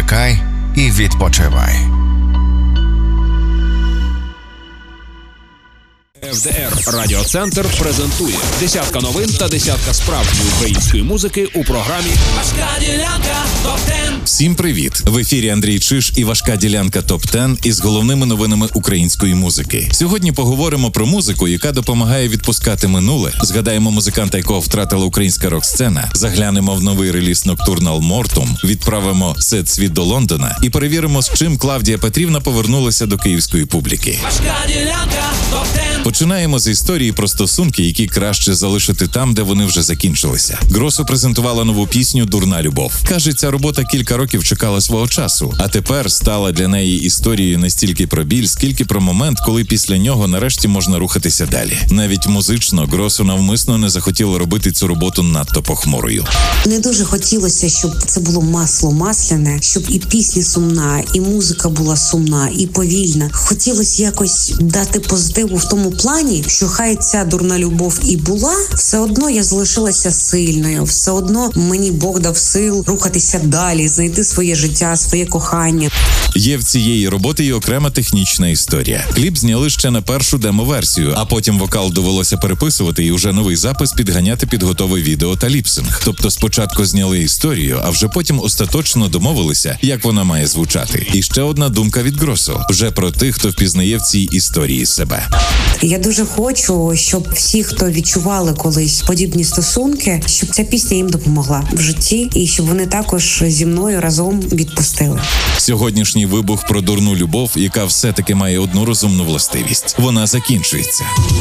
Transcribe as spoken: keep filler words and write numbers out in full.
вмикай і відпочивай. еф де ер Радіоцентр презентує десятка новин та десятка справжньої української музики у програмі «Важка ділянка ТОП-десять». Всім привіт! В ефірі Андрій Чиж і «Важка ділянка ТОП-десять» із головними новинами української музики. Сьогодні поговоримо про музику, яка допомагає відпускати минуле, згадаємо музиканта, якого втратила українська рок-сцена, заглянемо в новий реліз Nocturnal Mortum, відправимо «Сет світ до Лондона» і перевіримо, з чим Клавдія Петрівна повернулася до київської публіки. «Важка ділянка ТОП-десять». Починаємо з історії про стосунки, які краще залишити там, де вони вже закінчилися. Гросу презентувала нову пісню «Дурна любов». Каже, ця робота кілька років чекала свого часу, а тепер стала для неї історією не стільки про біль, скільки про момент, коли після нього нарешті можна рухатися далі. Навіть музично Гросу навмисно не захотіла робити цю роботу надто похмурою. Не дуже хотілося, щоб це було масло масляне, щоб і пісня сумна, і музика була сумна, і повільна. Хотілося якось дати позитиву в тому плані, що хай ця дурна любов і була, все одно я залишилася сильною, все одно мені Бог дав сил рухатися далі, знайти своє життя, своє кохання. Є в цієї роботи і окрема технічна історія. Кліп зняли ще на першу демо-версію, а потім вокал довелося переписувати і уже новий запис підганяти під готове відео та ліпсинг. Тобто спочатку зняли історію, а вже потім остаточно домовилися, як вона має звучати. І ще одна думка від Гросу. Вже про тих, хто впізнає в цій історії себе. Я дуже хочу, щоб всі, хто відчували колись подібні стосунки, щоб ця пісня їм допомогла в житті і щоб вони також зі мною разом відпустили. Сьогоднішній вибух про дурну любов, яка все-таки має одну розумну властивість. Вона закінчується.